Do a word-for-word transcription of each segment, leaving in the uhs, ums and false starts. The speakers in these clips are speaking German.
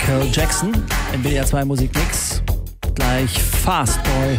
Michael Jackson im W D R zwei Musikmix. Gleich Fastboy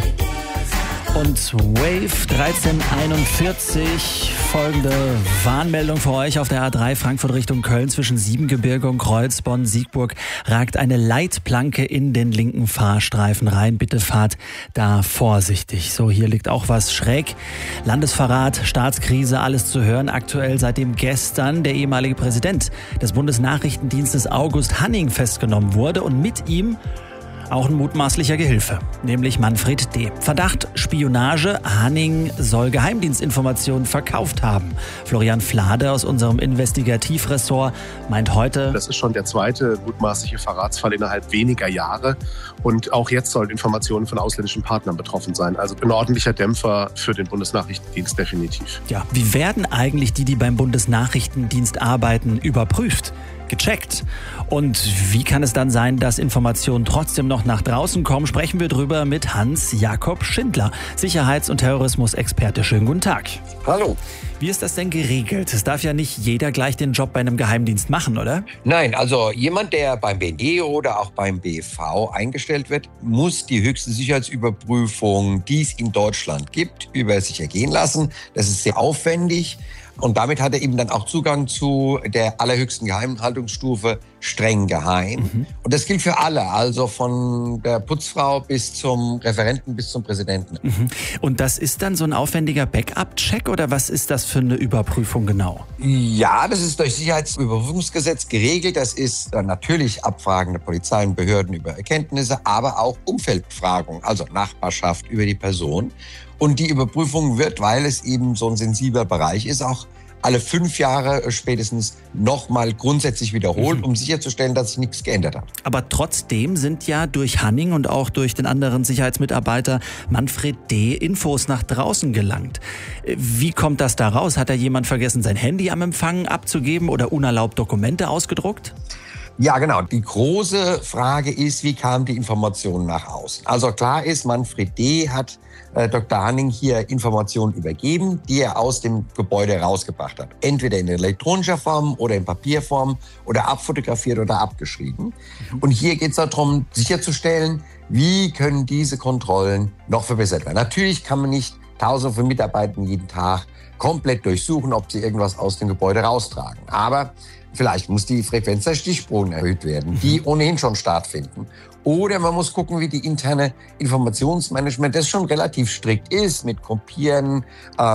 und Wave dreizehn einundvierzig. Folgende Warnmeldung für euch auf der A drei Frankfurt Richtung Köln zwischen Siebengebirge und Kreuz, Bonn, Siegburg ragt eine Leitplanke in den linken Fahrstreifen rein. Bitte fahrt da vorsichtig. So, hier liegt auch was schräg. Landesverrat, Staatskrise, alles zu hören. Aktuell seitdem gestern der ehemalige Präsident des Bundesnachrichtendienstes August Hanning festgenommen wurde und mit ihm auch ein mutmaßlicher Gehilfe, nämlich Manfred D. Verdacht Spionage. Hanning soll Geheimdienstinformationen verkauft haben. Florian Flade aus unserem Investigativressort meint heute: Das ist schon der zweite mutmaßliche Verratsfall innerhalb weniger Jahre. Und auch jetzt sollen Informationen von ausländischen Partnern betroffen sein. Also ein ordentlicher Dämpfer für den Bundesnachrichtendienst definitiv. Ja, wie werden eigentlich die, die beim Bundesnachrichtendienst arbeiten, überprüft? Gecheckt. Und wie kann es dann sein, dass Informationen trotzdem noch nach draußen kommen? Sprechen wir drüber mit Hans-Jakob Schindler, Sicherheits- und Terrorismusexperte. Schönen guten Tag. Hallo. Wie ist das denn geregelt? Es darf ja nicht jeder gleich den Job bei einem Geheimdienst machen, oder? Nein, also jemand, der beim B N D oder auch beim B V eingestellt wird, muss die höchste Sicherheitsüberprüfung, die es in Deutschland gibt, über sich ergehen lassen. Das ist sehr aufwendig. Und damit hat er eben dann auch Zugang zu der allerhöchsten Geheimhaltungsstufe, streng geheim. Mhm. Und das gilt für alle, also von der Putzfrau bis zum Referenten, bis zum Präsidenten. Mhm. Und das ist dann so ein aufwendiger Backup-Check oder was ist das für eine Überprüfung genau? Ja, das ist durch Sicherheitsüberprüfungsgesetz geregelt. Das ist dann natürlich Abfragen der Polizei und Behörden über Erkenntnisse, aber auch Umfeldbefragung, also Nachbarschaft über die Person. Und die Überprüfung wird, weil es eben so ein sensibler Bereich ist, auch alle fünf Jahre spätestens nochmal grundsätzlich wiederholt, mhm. um sicherzustellen, dass sich nichts geändert hat. Aber trotzdem sind ja durch Hanning und auch durch den anderen Sicherheitsmitarbeiter Manfred D. Infos nach draußen gelangt. Wie kommt das da raus? Hat da jemand vergessen, sein Handy am Empfang abzugeben oder unerlaubt Dokumente ausgedruckt? Ja, genau. Die große Frage ist, wie kam die Information nach außen? Also klar ist, Manfred D. hat äh, Doktor Hanning hier Informationen übergeben, die er aus dem Gebäude rausgebracht hat. Entweder in elektronischer Form oder in Papierform oder abfotografiert oder abgeschrieben. Mhm. Und hier geht es darum, sicherzustellen, wie können diese Kontrollen noch verbessert werden. Natürlich kann man nicht Tausende von Mitarbeitern jeden Tag komplett durchsuchen, ob sie irgendwas aus dem Gebäude raustragen. Aber vielleicht muss die Frequenz der Stichproben erhöht werden, die ohnehin schon stattfinden. Oder man muss gucken, wie die interne Informationsmanagement, das schon relativ strikt ist, mit Kopieren, äh,